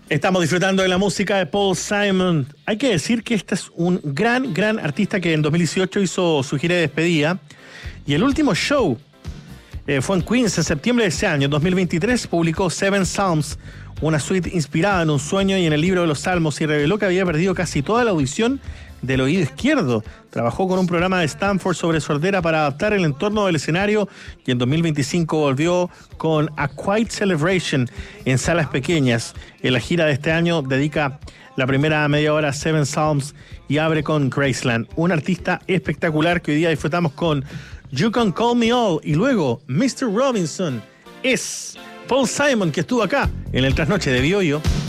Estamos disfrutando de la música de Paul Simon. Hay que decir que este es un gran artista que en 2018 hizo su gira de despedida. Y el último show fue en Queens en septiembre de ese año. En 2023 publicó Seven Psalms, una suite inspirada en un sueño y en el libro de los Salmos, y reveló que había perdido casi toda la audición del oído izquierdo. Trabajó con un programa de Stanford sobre sordera para adaptar el entorno del escenario y en 2025 volvió con A Quiet Celebration en salas pequeñas. En la gira de este año dedica la primera media hora a Seven Psalms y abre con Graceland. Un artista espectacular que hoy día disfrutamos con You Can Call Me All y luego Mr. Robinson. Es Paul Simon, que estuvo acá en el Trasnoche de BioBio.